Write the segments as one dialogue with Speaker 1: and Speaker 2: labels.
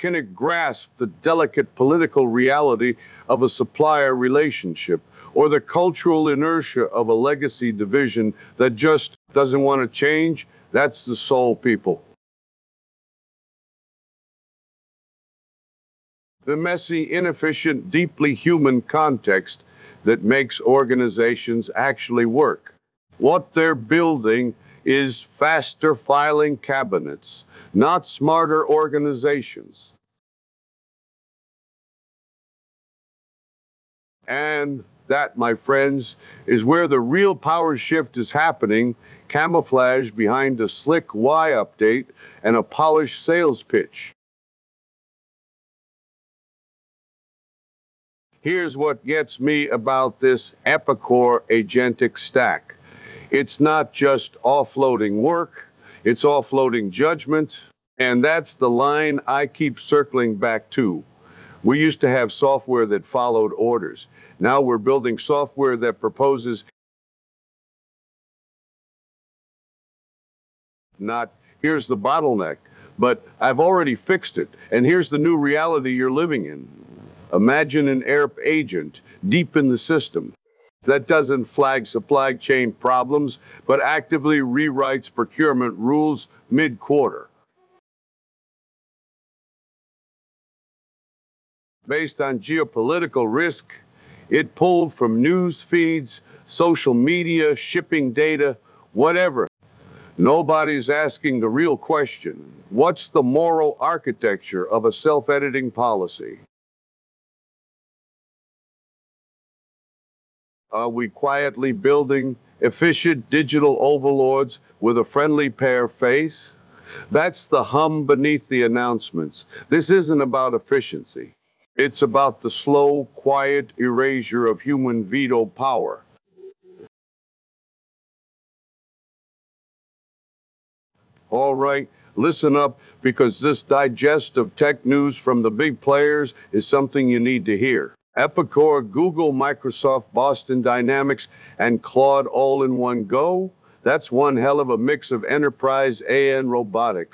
Speaker 1: Can it grasp the delicate political reality of a supplier relationship or the cultural inertia of a legacy division that just doesn't want to change? That's the soul, people. The messy, inefficient, deeply human context that makes organizations actually work. What they're building is faster filing cabinets, not smarter organizations. And that, my friends, is where the real power shift is happening, camouflaged behind a slick Y update and a polished sales pitch. Here's what gets me about this Epicor agentic stack. It's not just offloading work, it's offloading judgment, and that's the line I keep circling back to. We used to have software that followed orders. Now we're building software that proposes, not here's the bottleneck, but I've already fixed it, and here's the new reality you're living in. Imagine an ERP agent deep in the system that doesn't flag supply chain problems, but actively rewrites procurement rules mid-quarter. Based on geopolitical risk, it pulled from news feeds, social media, shipping data, whatever. Nobody's asking the real question. What's the moral architecture of a self-editing policy? Are we quietly building efficient digital overlords with a friendly pair face? That's the hum beneath the announcements. This isn't about efficiency. It's about the slow, quiet erasure of human veto power. All right, listen up, because this digest of tech news from the big players is something you need to hear. Epicor, Google, Microsoft, Boston Dynamics, and Claude all in one go? That's one hell of a mix of enterprise AN robotics.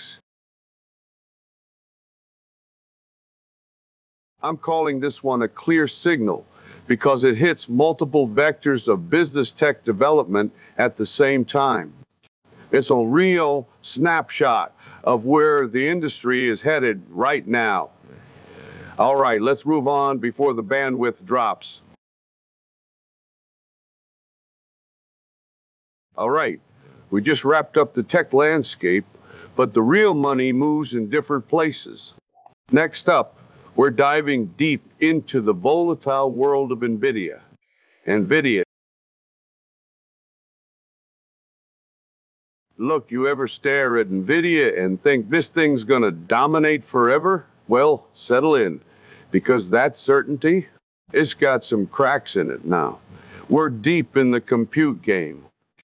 Speaker 1: I'm calling this one a clear signal because it hits multiple vectors of business tech development at the same time. It's a real snapshot of where the industry is headed right now. All right, let's move on before the bandwidth drops. All right, we just wrapped up the tech landscape, but the real money moves in different places. Next up, we're diving deep into the volatile world of NVIDIA. NVIDIA. Look, you ever stare at NVIDIA and think this thing's gonna dominate forever? Well, settle in, because that certainty, it's got some cracks in it now. We're deep in the compute game.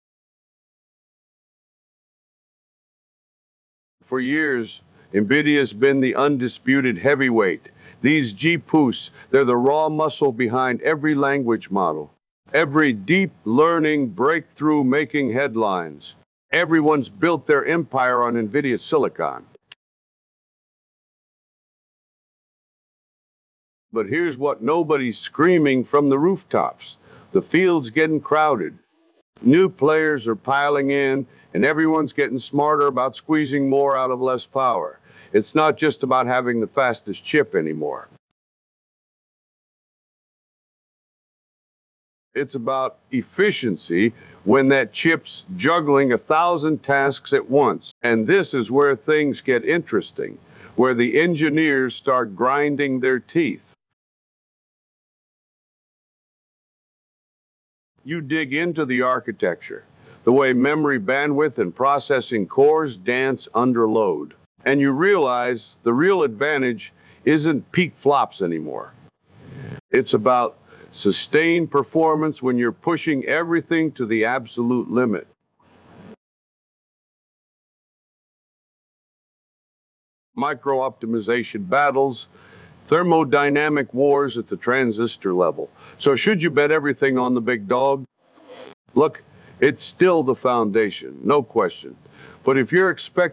Speaker 1: For years, NVIDIA's been the undisputed heavyweight. These GPUs, they're the raw muscle behind every language model, every deep learning breakthrough making headlines. Everyone's built their empire on NVIDIA silicon. But here's what nobody's screaming from the rooftops. The field's getting crowded. New players are piling in, and everyone's getting smarter about squeezing more out of less power. It's not just about having the fastest chip anymore. It's about efficiency when that chip's juggling 1,000 tasks at once. And this is where things get interesting, where the engineers start grinding their teeth. You dig into the architecture, the way memory bandwidth and processing cores dance under load, and you realize the real advantage isn't peak flops anymore. It's about sustained performance when you're pushing everything to the absolute limit. Micro-optimization battles, thermodynamic wars at the transistor level. So should you bet everything on the big dog? Look, it's still the foundation, no question. But if you're expecting